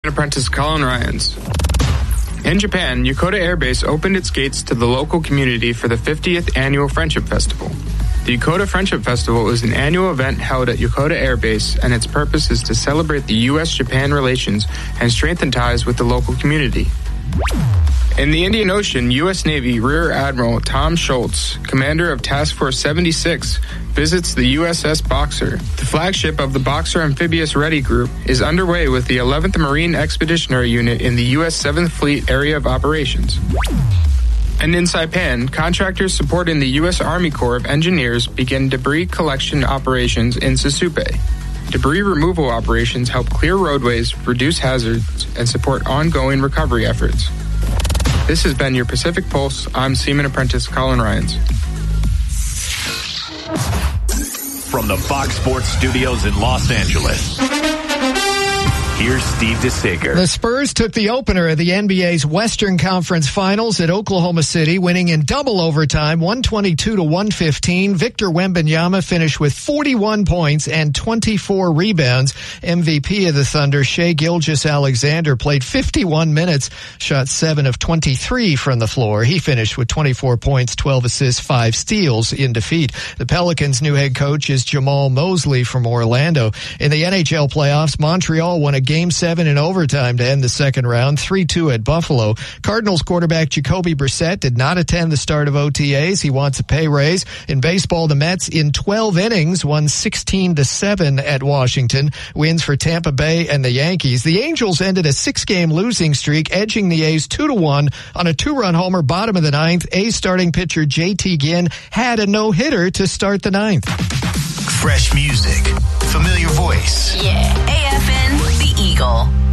Apprentice Colin Ryans. In Japan, Yokota Air Base opened its gates to the local community for the 50th Annual Friendship Festival. The Yokota Friendship Festival is an annual event held at Yokota Air Base, and its purpose is to celebrate the U.S.-Japan relations and strengthen ties with the local community. In the Indian Ocean, U.S. Navy Rear Admiral Tom Schultz, commander of Task Force 76, visits the USS Boxer. The flagship of the Boxer Amphibious Ready Group is underway with the 11th Marine Expeditionary Unit in the U.S. 7th Fleet Area of Operations. And in Saipan, contractors supporting the U.S. Army Corps of Engineers begin debris collection operations in Susupe. Debris removal operations help clear roadways, reduce hazards, and support ongoing recovery efforts. This has been your Pacific Pulse. I'm Seaman Apprentice Colin Ryans. From the Fox Sports Studios in Los Angeles, here's Steve DeSager. The Spurs took the opener of the NBA's Western Conference Finals at Oklahoma City, winning in double overtime, 122-115. Victor Wembanyama finished with 41 points and 24 rebounds. MVP of the Thunder, Shai Gilgeous-Alexander, played 51 minutes, shot 7 of 23 from the floor. He finished with 24 points, 12 assists, 5 steals in defeat. The Pelicans' new head coach is Jamal Mosley from Orlando. In the NHL playoffs, Montreal won a Game 7 in overtime to end the second round, 3-2 at Buffalo. Cardinals quarterback Jacoby Brissett did not attend the start of OTAs. He wants a pay raise. In baseball, the Mets in 12 innings won 16-7 at Washington. Wins for Tampa Bay and the Yankees. The Angels ended a 6-game losing streak, edging the A's 2-1 on a 2-run homer bottom of the ninth. A's starting pitcher JT Ginn had a no-hitter to start the ninth. Fresh music, familiar voice. Yeah, AFN, The Eagle.